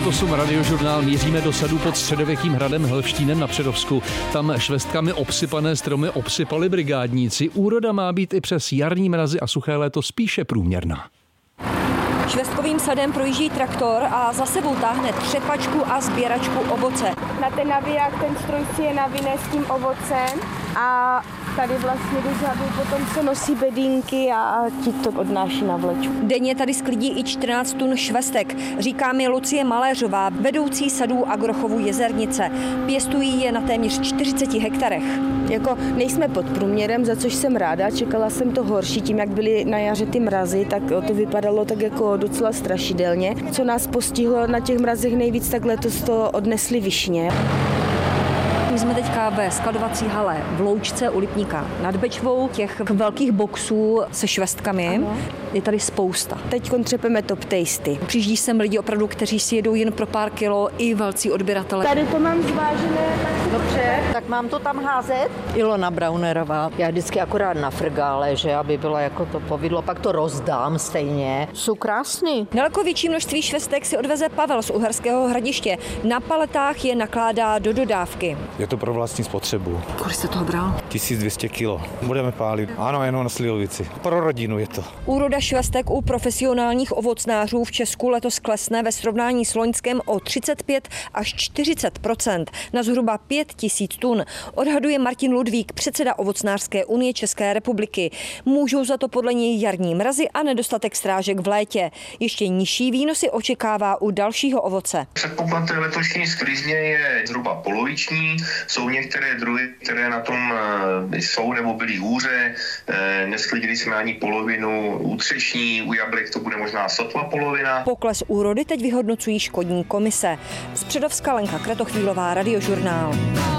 9:08 Radiožurnál. Míříme do sadu pod středověkým hradem Helštínem na Přerovsku. Tam švestkami obsypané stromy obsypali brigádníci. Úroda má být i přes jarní mrazy a suché léto spíše průměrná. Švestkovým sadem projíždí traktor a za sebou táhne třepačku a sběračku ovoce. Na ten naviják ten stroj si je navine s tím ovocem a tady vlastně dozadu potom se nosí bedínky a ti to odnáší na vlečku. Denně tady sklidí i 14 tun švestek, říká mi Lucie Maléřová, vedoucí sadů Agrochovu Jezernice. Pěstují je na téměř 40 hektarech. Jako nejsme pod průměrem, za což jsem ráda, čekala jsem to horší, tím jak byly na jaře ty mrazy, tak to vypadalo tak jako docela strašidelně. Co nás postihlo na těch mrazech nejvíc, tak letos to odnesly višně. My jsme teďka ve skladovací hale v Loučce u Lipníka nad Bečvou. Těch velkých boxů se švestkami je tady spousta. Teď třepeme top tasty. Přijíždí sem lidi opravdu, kteří si jedou jen pro pár kilo, i velcí odběratele. Tady to mám zvážené. Dobře, tak mám to tam házet? Ilona Braunerová. Já vždycky akorát na frgále, že aby bylo jako to povidlo, pak to rozdám stejně. Jsou krásný. Daleko větší množství švestek si odveze Pavel z Uherského Hradiště. Na paletách je nakládá do dodávky. Je to pro vlastní spotřebu. Kolik jste toho bral? 1200 kilo. Budeme pálit. Ano, jenom na Slivovici. Pro rodinu je to. Úroda švestek u profesionálních ovocnářů v Česku letos klesne ve srovnání s loňskem o 35 až 40% na zhruba 5000 tun. Odhaduje Martin Ludvík, předseda Ovocnářské unie České republiky. Můžou za to podle něj jarní mrazy a nedostatek srážek v létě. Ještě nižší výnosy očekává u dalšího ovoce. Předpoklad letošní sklizně je zhruba poloviční. Jsou některé druhy, které na tom jsou nebo byly hůře. Nesklidili jsme ani polovinu u třešní, u jablek to bude možná sotva polovina. Pokles úrody teď vyhodnocují škodní komise. Z Předovska Lenka Kratochvílová, Radiožurnál.